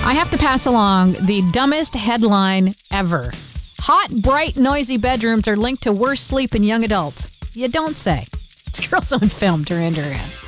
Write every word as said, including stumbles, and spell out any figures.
I have to pass along the dumbest headline ever. Hot, bright, noisy bedrooms are linked to worse sleep in young adults. You don't say. It's Girls on Film. Duran Duran.